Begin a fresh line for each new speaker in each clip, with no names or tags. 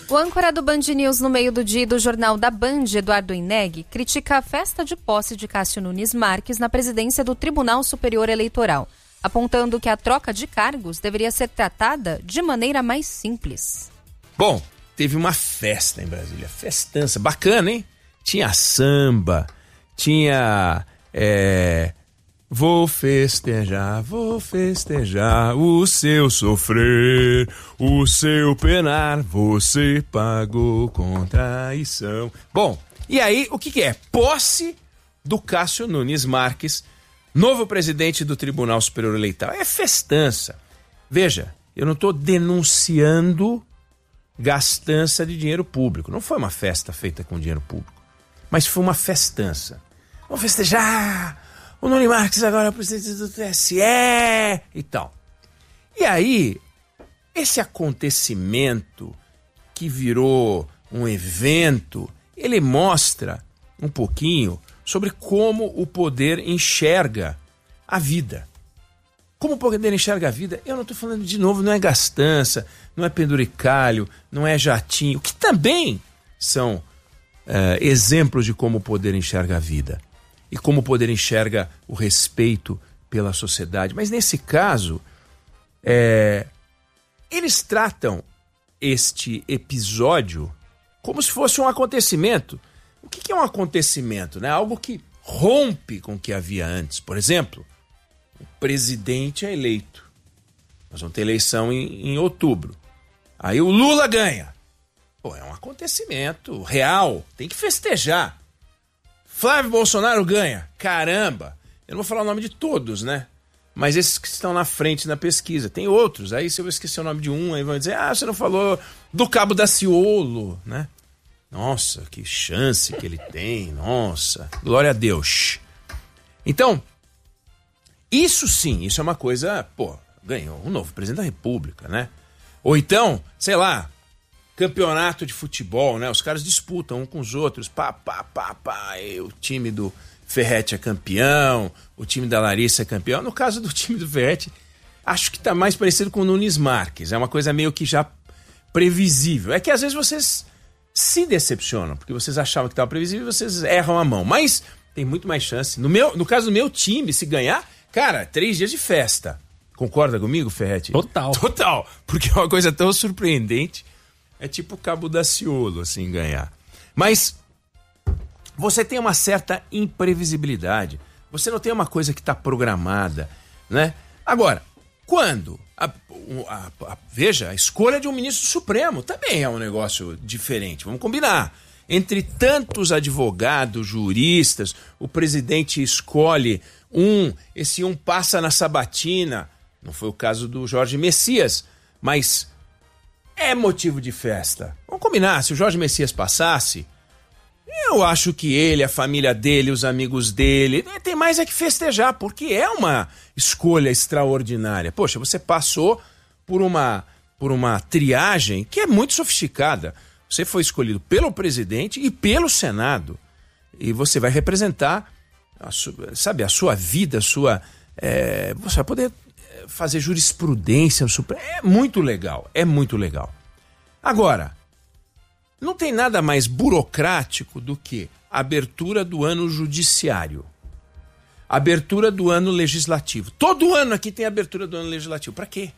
O âncora do Band News no meio do dia do Jornal da Band, Eduardo Ineg, critica a festa de posse de Cássio Nunes Marques na presidência do Tribunal Superior Eleitoral, apontando que a troca de cargos deveria ser tratada de maneira mais simples.
Bom, teve uma festa em Brasília, festança, bacana, hein? Tinha samba, tinha... Vou festejar o seu sofrer, o seu penar, você pagou com traição. Bom, e aí o que é? Posse do Cássio Nunes Marques, novo presidente do Tribunal Superior Eleitoral. É festança. Veja, eu não estou denunciando gastança de dinheiro público. Não foi uma festa feita com dinheiro público, mas foi uma festança. Vamos festejar... O Nunes Marques agora é o presidente do TSE e tal. E aí, esse acontecimento que virou um evento, ele mostra um pouquinho sobre como o poder enxerga a vida. Como o poder enxerga a vida, eu não estou falando de novo, não é gastança, não é penduricalho, não é jatinho, que também são exemplos de como o poder enxerga a vida. E como o poder enxerga o respeito pela sociedade. Mas nesse caso, eles tratam este episódio como se fosse um acontecimento. O que é um acontecimento? Né? Algo que rompe com o que havia antes. Por exemplo, o presidente é eleito. Nós vamos ter eleição em outubro. Aí o Lula ganha. Pô, é um acontecimento real. Tem que festejar. Flávio Bolsonaro ganha. Caramba! Eu não vou falar o nome de todos, né? Mas esses que estão na frente na pesquisa. Tem outros. Aí se eu esquecer o nome de um, aí vão dizer, você não falou do Cabo Daciolo, né? Nossa, que chance que ele tem. Nossa, glória a Deus. Então, isso sim, isso é uma coisa, ganhou um novo presidente da República, né? Ou então, sei lá, campeonato de futebol, né? Os caras disputam um com os outros. E o time do Ferretti é campeão, o time da Larissa é campeão. No caso do time do Ferretti, acho que tá mais parecido com o Nunes Marques. É uma coisa meio que já previsível. É que às vezes vocês se decepcionam, porque vocês achavam que estava previsível e vocês erram a mão. Mas tem muito mais chance. No caso do meu time, se ganhar, cara, 3 dias de festa. Concorda comigo, Ferretti? Total. Porque é uma coisa tão surpreendente. É tipo o Cabo Daciolo, assim, ganhar. Mas você tem uma certa imprevisibilidade. Você não tem uma coisa que está programada, né? Agora, quando... Veja, a escolha de um ministro do Supremo também é um negócio diferente. Vamos combinar. Entre tantos advogados, juristas, o presidente escolhe esse passa na sabatina. Não foi o caso do Jorge Messias, mas... é motivo de festa. Vamos combinar, se o Jorge Messias passasse, eu acho que ele, a família dele, os amigos dele, tem mais é que festejar, porque é uma escolha extraordinária. Poxa, você passou por uma triagem que é muito sofisticada. Você foi escolhido pelo presidente e pelo Senado. E você vai representar a sua vida, você vai poder fazer jurisprudência no Supremo. É muito legal. Agora, não tem nada mais burocrático do que a abertura do ano judiciário, abertura do ano legislativo. Todo ano aqui tem abertura do ano legislativo. Pra quê?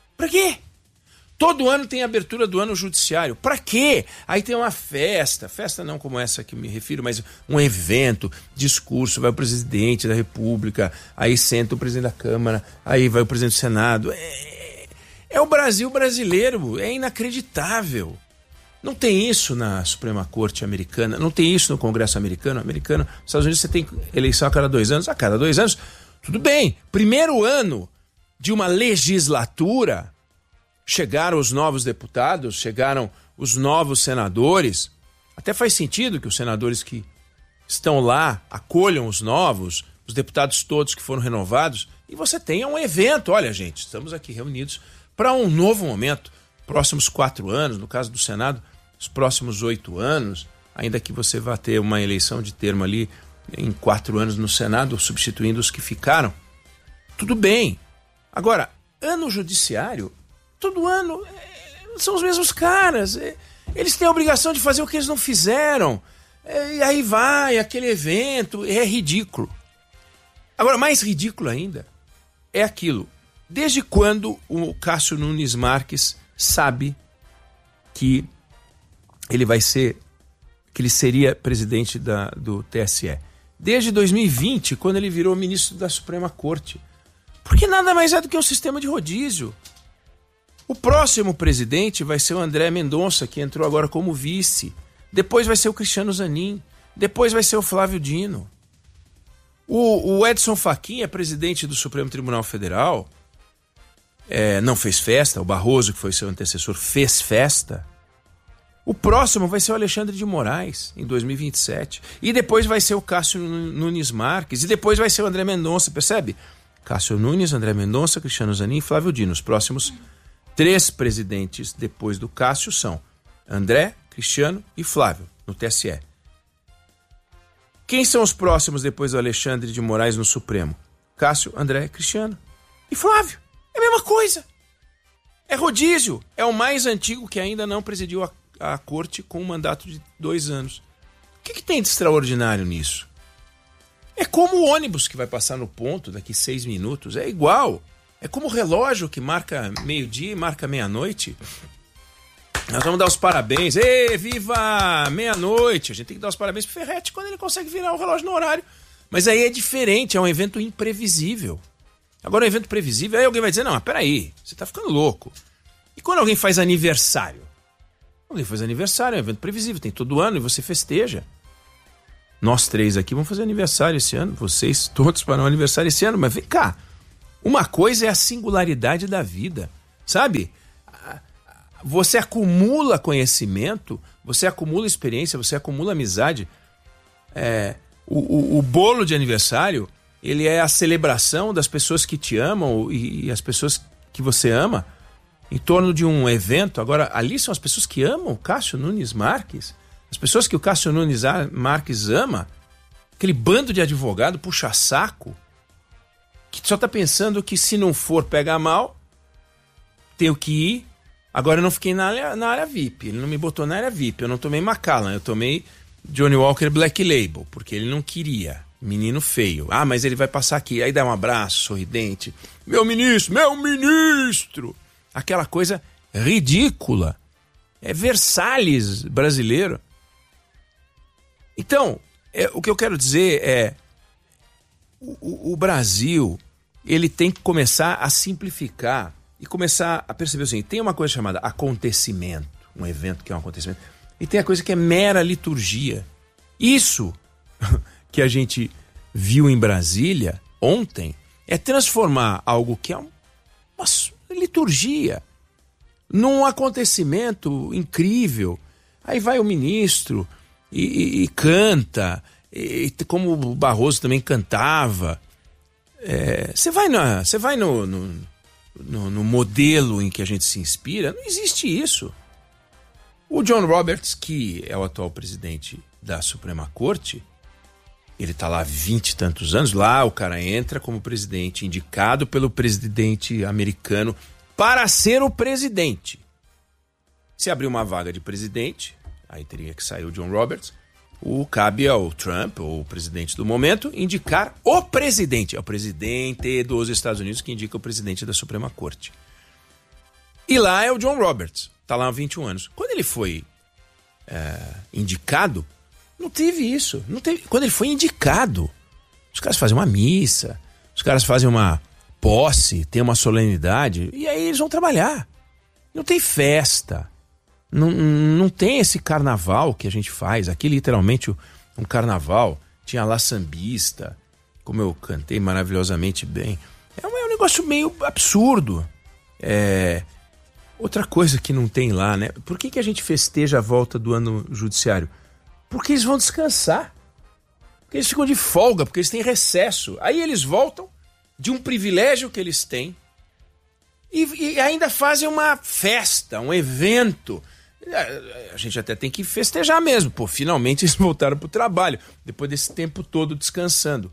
Todo ano tem abertura do ano judiciário. Pra quê? Aí tem uma festa não como essa que me refiro, mas um evento, discurso, vai o presidente da República, aí senta o presidente da Câmara, aí vai o presidente do Senado. É o Brasil brasileiro, é inacreditável. Não tem isso na Suprema Corte americana, não tem isso no Congresso americano. Nos Estados Unidos você tem eleição a cada 2 anos. A cada 2 anos, tudo bem. Primeiro ano de uma legislatura, chegaram os novos deputados, chegaram os novos senadores. Até faz sentido que os senadores que estão lá acolham os novos, os deputados todos que foram renovados, e você tenha um evento. Olha, gente, estamos aqui reunidos para um novo momento. Próximos 4 anos, no caso do Senado, os próximos 8 anos, ainda que você vá ter uma eleição de termo ali em 4 anos no Senado, substituindo os que ficaram. Tudo bem. Agora, ano judiciário, todo ano são os mesmos caras. Eles têm a obrigação de fazer o que eles não fizeram. E aí vai, aquele evento, é ridículo. Agora, mais ridículo ainda é aquilo. Desde quando o Cássio Nunes Marques sabe que ele seria presidente do TSE? Desde 2020, quando ele virou ministro da Suprema Corte. Porque nada mais é do que um sistema de rodízio. O próximo presidente vai ser o André Mendonça, que entrou agora como vice. Depois vai ser o Cristiano Zanin. Depois vai ser o Flávio Dino. O Edson Fachin é presidente do Supremo Tribunal Federal. Não fez festa. O Barroso, que foi seu antecessor, fez festa. O próximo vai ser o Alexandre de Moraes, em 2027. E depois vai ser o Cássio Nunes Marques. E depois vai ser o André Mendonça, percebe? Cássio Nunes, André Mendonça, Cristiano Zanin e Flávio Dino. Os próximos 3 presidentes depois do Cássio são André, Cristiano e Flávio, no TSE. Quem são os próximos depois do Alexandre de Moraes no Supremo? Cássio, André, Cristiano e Flávio. É a mesma coisa. É rodízio. É o mais antigo que ainda não presidiu a corte com um mandato de 2 anos. O que tem de extraordinário nisso? É como o ônibus que vai passar no ponto daqui 6 minutos. É igual. É como o relógio que marca meio-dia e marca meia-noite. Nós vamos dar os parabéns. Ê, viva meia-noite! A gente tem que dar os parabéns pro Ferretti quando ele consegue virar o relógio no horário. Mas aí é diferente, é um evento imprevisível. Agora, um evento previsível, aí alguém vai dizer, não, mas peraí, você tá ficando louco. E quando alguém faz aniversário? Alguém faz aniversário, é um evento previsível, tem todo ano e você festeja. Nós 3 aqui vamos fazer aniversário esse ano, vocês todos farão aniversário esse ano, mas vem cá. Uma coisa é a singularidade da vida, sabe? Você acumula conhecimento, você acumula experiência, você acumula amizade. O bolo de aniversário, ele é a celebração das pessoas que te amam e as pessoas que você ama em torno de um evento. Agora, ali são as pessoas que amam o Cássio Nunes Marques, as pessoas que o Cássio Nunes Marques ama, aquele bando de advogado puxa-saco, que só tá pensando que se não for pegar mal, tenho que ir. Agora eu não fiquei na área VIP, ele não me botou na área VIP, eu não tomei Macallan, eu tomei Johnny Walker Black Label, porque ele não queria, menino feio. Ah, mas ele vai passar aqui, aí dá um abraço sorridente, meu ministro, aquela coisa ridícula, é Versalhes brasileiro. Então, o que eu quero dizer é, o Brasil, ele tem que começar a simplificar e começar a perceber assim, tem uma coisa chamada acontecimento, um evento que é um acontecimento, e tem a coisa que é mera liturgia. Isso que a gente viu em Brasília ontem é transformar algo que é uma liturgia num acontecimento incrível. Aí vai o ministro e canta, e como o Barroso também cantava. Você vai no modelo em que a gente se inspira, não existe isso. O John Roberts, que é o atual presidente da Suprema Corte, ele está lá há 20 e tantos anos, lá o cara entra como presidente, indicado pelo presidente americano para ser o presidente. Se abrir uma vaga de presidente, aí teria que sair o John Roberts, cabe ao Trump, ou o presidente do momento, indicar o presidente. É o presidente dos Estados Unidos que indica o presidente da Suprema Corte. E lá é o John Roberts, está lá há 21 anos. Quando ele foi indicado, não teve isso. Não teve. Quando ele foi indicado, os caras fazem uma missa, os caras fazem uma posse, tem uma solenidade, e aí eles vão trabalhar. Não tem festa. Não tem esse carnaval que a gente faz. Aqui, literalmente, um carnaval. Tinha lá sambista, como eu cantei maravilhosamente bem. É um negócio meio absurdo. Outra coisa que não tem lá, né? Por que a gente festeja a volta do ano judiciário? Porque eles vão descansar. Porque eles ficam de folga, porque eles têm recesso. Aí eles voltam de um privilégio que eles têm e ainda fazem uma festa, um evento. A gente até tem que festejar mesmo. Pô, finalmente eles voltaram para o trabalho, depois desse tempo todo descansando.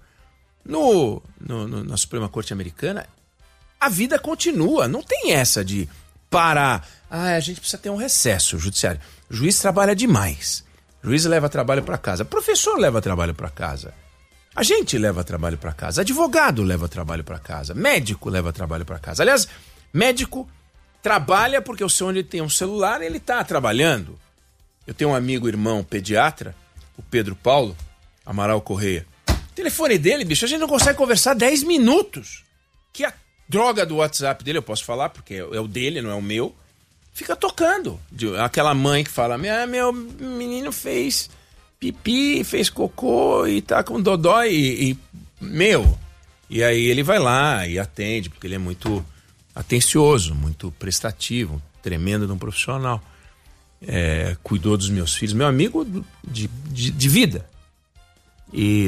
Na Suprema Corte Americana, a vida continua. Não tem essa de parar. a gente precisa ter um recesso judiciário. O juiz trabalha demais. O juiz leva trabalho para casa. O professor leva trabalho para casa. A gente leva trabalho para casa. Advogado leva trabalho para casa. Médico leva trabalho para casa. Aliás, médico trabalha porque o seu onde ele tem um celular, ele está trabalhando. Eu tenho um amigo, irmão, pediatra, o Pedro Paulo Amaral Correia. O telefone dele, bicho, a gente não consegue conversar 10 minutos. Que a droga do WhatsApp dele, eu posso falar, porque é o dele, não é o meu, fica tocando. Aquela mãe que fala, meu menino fez pipi, fez cocô e tá com dodói e aí ele vai lá e atende, porque ele é muito atencioso, muito prestativo, tremendo de um profissional. Cuidou dos meus filhos, meu amigo de vida. E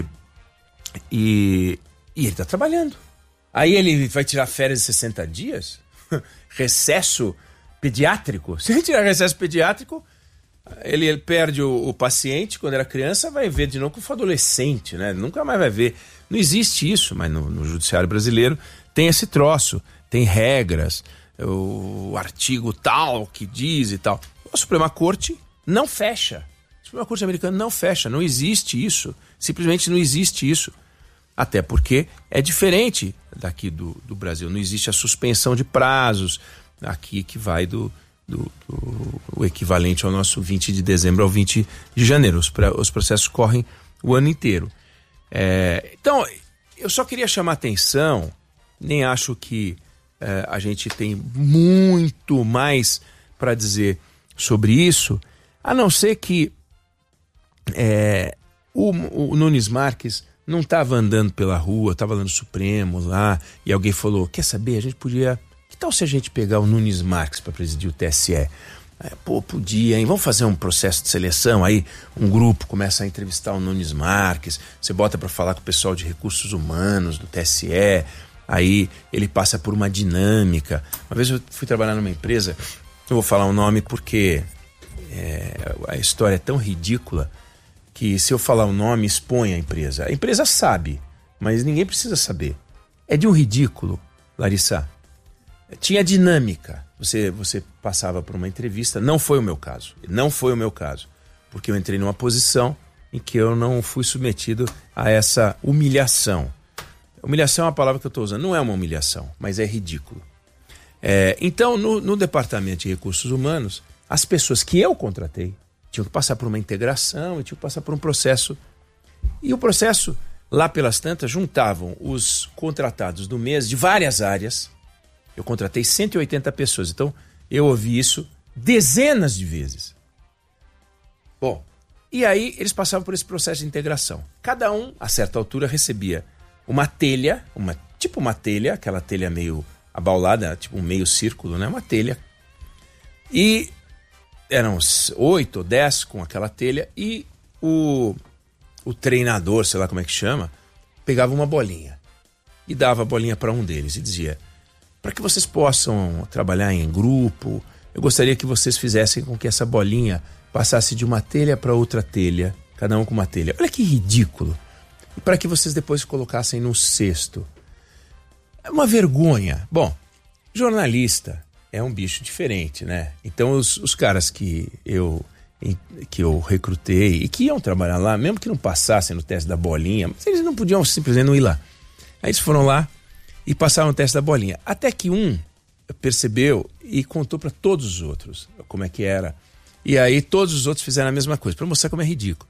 ele tá trabalhando. Aí ele vai tirar férias de 60 dias? Recesso pediátrico? Se ele tirar recesso pediátrico, ele perde o paciente quando era criança, vai ver de novo quando for adolescente, né? Nunca mais vai ver. Não existe isso, mas no judiciário brasileiro tem esse troço, tem regras, o artigo tal que diz e tal. A Suprema Corte não fecha. A Suprema Corte americana não fecha, não existe isso. Simplesmente não existe isso. Até porque é diferente daqui do Brasil. Não existe a suspensão de prazos. Aqui que vai o equivalente ao nosso 20 de dezembro ao 20 de janeiro. Os processos correm o ano inteiro. Então, eu só queria chamar atenção, nem acho que a gente tem muito mais para dizer sobre isso, a não ser que o Nunes Marques não estava andando pela rua, estava lá no Supremo lá, e alguém falou, quer saber, a gente podia... Que tal se a gente pegar o Nunes Marques para presidir o TSE? Podia, hein? Vamos fazer um processo de seleção, aí um grupo começa a entrevistar o Nunes Marques, você bota para falar com o pessoal de recursos humanos do TSE, aí ele passa por uma dinâmica. Uma vez eu fui trabalhar numa empresa, eu vou falar o nome porque a história é tão ridícula que se eu falar o nome expõe a empresa. A empresa sabe, mas ninguém precisa saber. É de um ridículo, Larissa. Tinha dinâmica. Você passava por uma entrevista, não foi o meu caso, porque eu entrei numa posição em que eu não fui submetido a essa humilhação. Humilhação é uma palavra que eu estou usando, não é uma humilhação, mas é ridículo. Então, no Departamento de Recursos Humanos, as pessoas que eu contratei tinham que passar por uma integração e tinham que passar por um processo. E o processo, lá pelas tantas, juntavam os contratados do mês de várias áreas. Eu contratei 180 pessoas, então eu ouvi isso dezenas de vezes. Bom, e aí eles passavam por esse processo de integração. Cada um, a certa altura, recebia uma telha, tipo uma telha, aquela telha meio abaulada, tipo um meio círculo, né? Uma telha. E eram 8 ou 10 com aquela telha e o treinador, sei lá como é que chama, pegava uma bolinha e dava a bolinha para um deles e dizia: para que vocês possam trabalhar em grupo, eu gostaria que vocês fizessem com que essa bolinha passasse de uma telha para outra telha, cada um com uma telha. Olha que ridículo. E para que vocês depois colocassem no cesto. É uma vergonha. Bom, jornalista é um bicho diferente, né? Então os caras que eu recrutei e que iam trabalhar lá, mesmo que não passassem no teste da bolinha, mas eles não podiam simplesmente não ir lá. Aí eles foram lá e passaram o teste da bolinha. Até que um percebeu e contou para todos os outros como é que era. E aí todos os outros fizeram a mesma coisa, para mostrar como é ridículo.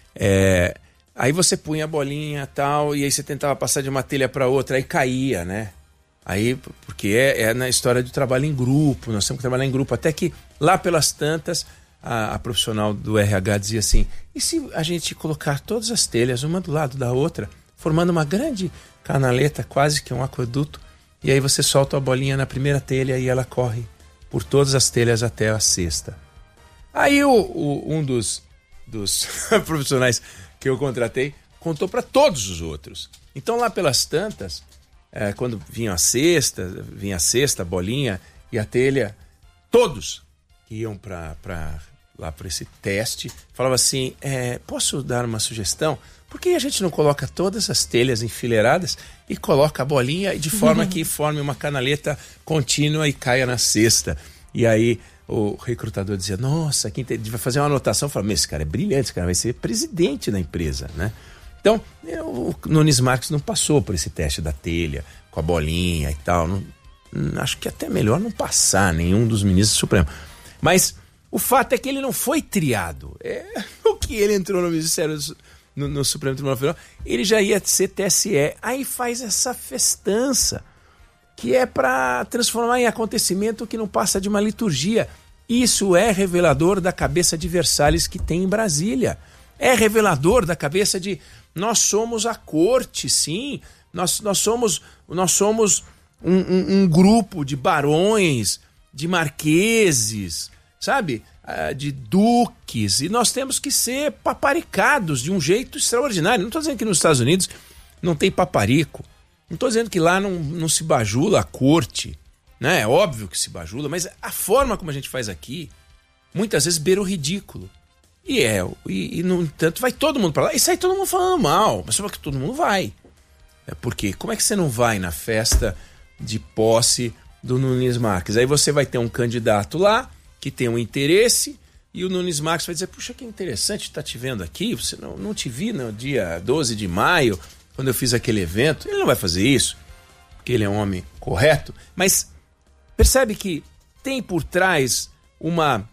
Aí você punha a bolinha e tal, e aí você tentava passar de uma telha para outra, aí caía, né? Aí, porque é na história do trabalho em grupo, nós temos que trabalhar em grupo. Até que lá pelas tantas, a profissional do RH dizia assim: e se a gente colocar todas as telhas uma do lado da outra, formando uma grande canaleta, quase que um aqueduto, e aí você solta a bolinha na primeira telha e ela corre por todas as telhas até a sexta. Aí um dos profissionais que eu contratei contou para todos os outros. Então lá pelas tantas, quando vinha a sexta, a bolinha e a telha, todos que iam lá para esse teste falavam assim: posso dar uma sugestão? Por que a gente não coloca todas as telhas enfileiradas e coloca a bolinha de forma que forme uma canaleta contínua e caia na cesta? E aí o recrutador dizia, nossa, quem vai fazer uma anotação, fala, mas esse cara é brilhante, esse cara vai ser presidente da empresa, né? Então, o Nunes Marques não passou por esse teste da telha, com a bolinha e tal. Acho que até melhor não passar nenhum dos ministros do Supremo. Mas o fato é que ele não foi triado. O que ele entrou no Ministério no Supremo Tribunal Federal, ele já ia ser TSE. Aí faz essa festança, que é para transformar em acontecimento que não passa de uma liturgia. Isso é revelador da cabeça de Versalhes que tem em Brasília. É revelador da cabeça de nós somos a corte, sim. Nós somos um grupo de barões, de marqueses, sabe? De duques. E nós temos que ser paparicados de um jeito extraordinário. Não estou dizendo que nos Estados Unidos não tem paparico. Não estou dizendo que lá não se bajula a corte. Né? É óbvio que se bajula, mas a forma como a gente faz aqui, muitas vezes beira o ridículo. E no entanto, vai todo mundo para lá e sai todo mundo falando mal. Mas só que todo mundo vai. Porque como é que você não vai na festa de posse do Nunes Marques? Aí você vai ter um candidato lá que tem um interesse e o Nunes Marques vai dizer, puxa, que interessante estar te vendo aqui. Você não te vi no dia 12 de maio, quando eu fiz aquele evento. Ele não vai fazer isso, porque ele é um homem correto. Mas percebe que tem por trás uma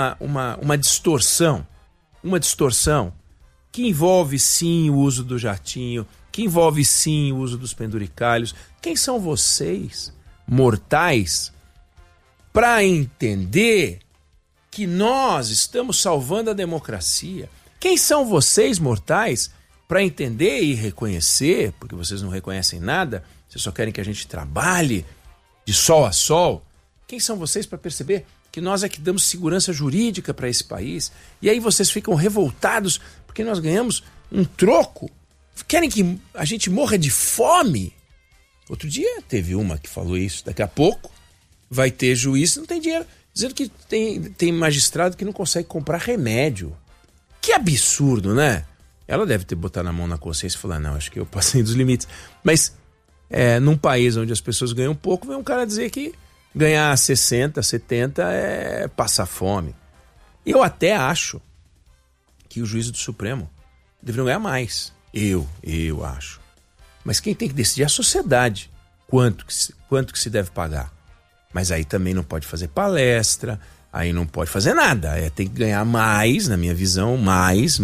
distorção. Uma distorção que envolve sim o uso do jatinho, que envolve sim o uso dos penduricalhos. Quem são vocês, mortais, para entender que nós estamos salvando a democracia? Quem são vocês, mortais, para entender e reconhecer, porque vocês não reconhecem nada, vocês só querem que a gente trabalhe de sol a sol? Quem são vocês para perceber que nós é que damos segurança jurídica para esse país? E aí vocês ficam revoltados porque nós ganhamos um troco? Querem que a gente morra de fome? Outro dia teve uma que falou isso. Daqui a pouco vai ter juiz, não tem dinheiro, dizendo que tem magistrado que não consegue comprar remédio. Que absurdo, né? Ela deve ter botado a mão na consciência e falar, não, acho que eu passei dos limites. Mas num país onde as pessoas ganham pouco, vem um cara dizer que ganhar 60, 70 é passar fome. Eu até acho que os juízes do Supremo deveriam ganhar mais. Eu acho. Mas quem tem que decidir é a sociedade. Quanto que se deve pagar. Mas aí também não pode fazer palestra, aí não pode fazer nada. Tem que ganhar mais, na minha visão, mais.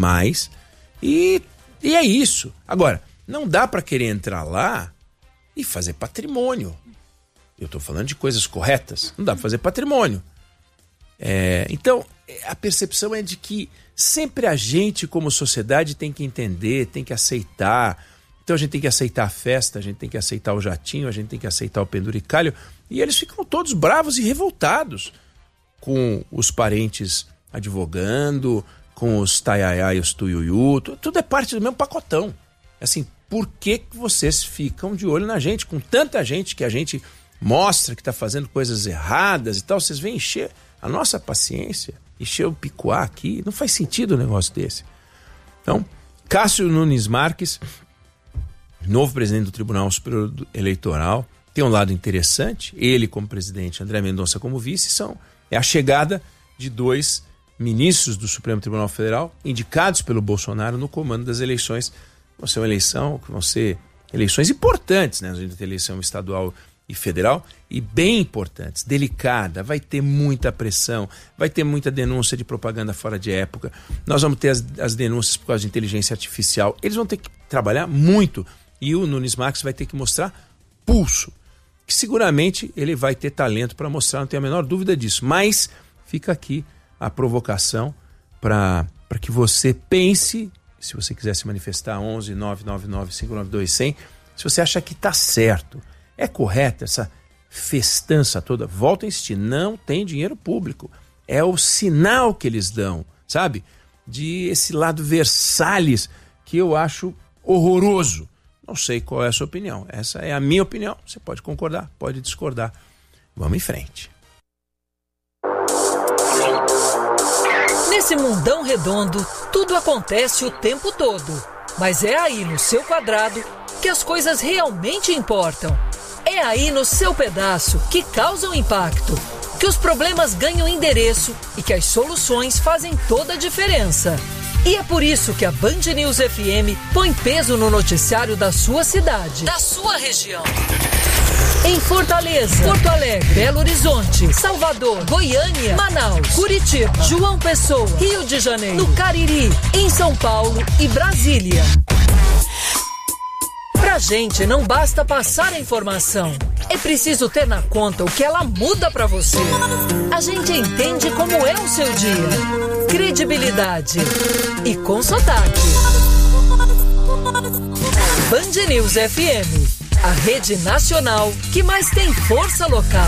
E é isso. Agora, não dá para querer entrar lá e fazer patrimônio. Eu estou falando de coisas corretas. Não dá para fazer patrimônio. Então, a percepção é de que sempre a gente, como sociedade, tem que entender, tem que aceitar. Então a gente tem que aceitar a festa, a gente tem que aceitar o jatinho, a gente tem que aceitar o penduricalho. E eles ficam todos bravos e revoltados com os parentes advogando, com os taiaiá e os tuiuiu. Tudo é parte do mesmo pacotão. Assim, por que vocês ficam de olho na gente? Com tanta gente que a gente mostra que está fazendo coisas erradas e tal, vocês vêm encher a nossa paciência, encher o picuá aqui. Não faz sentido um negócio desse. Então, Cássio Nunes Marques, novo presidente do Tribunal Superior Eleitoral, tem um lado interessante. Ele como presidente, André Mendonça como vice, é a chegada de dois ministros do Supremo Tribunal Federal indicados pelo Bolsonaro no comando das eleições. Vão ser eleições importantes, né? A gente tem eleição estadual e federal, e bem importantes, delicada, vai ter muita pressão, vai ter muita denúncia de propaganda fora de época, nós vamos ter as denúncias por causa de inteligência artificial, eles vão ter que trabalhar muito, e o Nunes Marques vai ter que mostrar pulso, que seguramente ele vai ter talento para mostrar, não tenho a menor dúvida disso, mas fica aqui a provocação para que você pense, se você quiser se manifestar, 11 999 592 100, se você acha que está certo. É correta essa festança toda? Volto a insistir, não tem dinheiro público. É o sinal que eles dão, sabe? De esse lado Versalhes que eu acho horroroso. Não sei qual é a sua opinião. Essa é a minha opinião. Você pode concordar, pode discordar. Vamos em frente.
Nesse mundão redondo, tudo acontece o tempo todo. Mas é aí no seu quadrado que as coisas realmente importam. É aí no seu pedaço que causam impacto. que os problemas ganham endereço e que as soluções fazem toda a diferença. E é por isso que a Band News FM põe peso no noticiário da sua cidade, da sua região. Em Fortaleza, Porto Alegre, Belo Horizonte, Salvador, Goiânia, Manaus, Curitiba, João Pessoa, Rio de Janeiro, no Cariri, em São Paulo e Brasília. Pra gente não basta passar a informação, é preciso ter na conta o que ela muda pra você. A gente entende como é o seu dia. Credibilidade e com sotaque. Band News FM, a rede nacional que mais tem força local.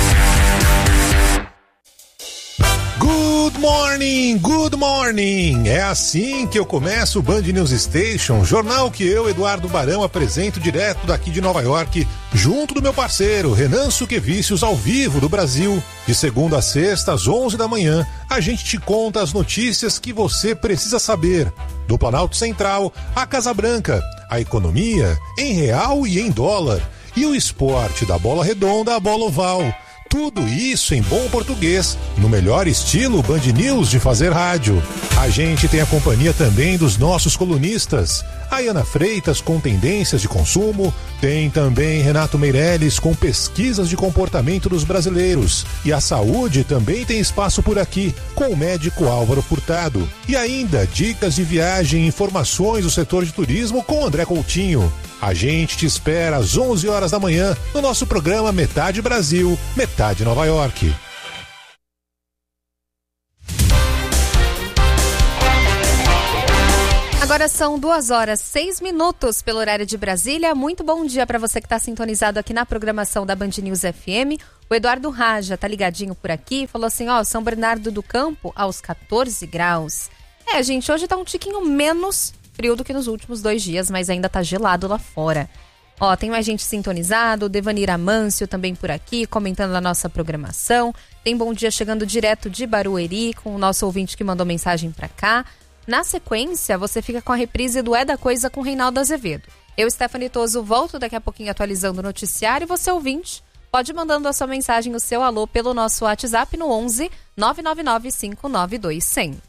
Good morning, good morning! É assim que eu começo o Band News Station, jornal que eu, Eduardo Barão, apresento direto daqui de Nova York, junto do meu parceiro Renan Suquevicius, ao vivo do Brasil. De segunda a sexta, às 11 da manhã, a gente te conta as notícias que você precisa saber. Do Planalto Central à Casa Branca, a economia em real e em dólar, e o esporte da bola redonda à bola oval. Tudo isso em bom português, no melhor estilo Band News de fazer rádio. A gente tem a companhia também dos nossos colunistas. A Ana Freitas com tendências de consumo, tem também Renato Meirelles com pesquisas de comportamento dos brasileiros. E a saúde também tem espaço por aqui, com o médico Álvaro Furtado. E ainda dicas de viagem e informações do setor de turismo com André Coutinho. A gente te espera às 11 horas da manhã no nosso programa Metade Brasil, Metade Nova York.
Agora são 2h06 pelo horário de Brasília. Muito bom dia para você que está sintonizado aqui na programação da Band News FM. O Eduardo Raja tá ligadinho por aqui, falou assim, São Bernardo do Campo aos 14 graus. Gente, hoje tá um tiquinho menos frio do que nos últimos 2 dias, mas ainda tá gelado lá fora. Tem mais gente sintonizado, o Devanir Amâncio também por aqui, comentando a nossa programação. Tem bom dia chegando direto de Barueri, com o nosso ouvinte que mandou mensagem pra cá. Na sequência, você fica com a reprise do É da Coisa com Reinaldo Azevedo. Eu, Stephanie Toso, volto daqui a pouquinho atualizando o noticiário e você, ouvinte, pode ir mandando a sua mensagem, o seu alô, pelo nosso WhatsApp no 11 999 592 100.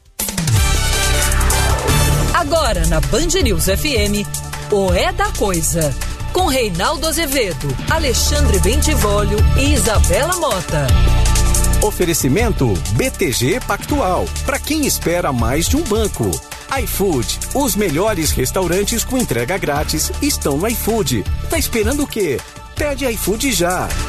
Agora na Band News FM, o É da Coisa, com Reinaldo Azevedo, Alexandre Bentivolio e Isabela Mota.
Oferecimento BTG Pactual, para quem espera mais de um banco. iFood, os melhores restaurantes com entrega grátis estão no iFood. Tá esperando o quê? Pede iFood já.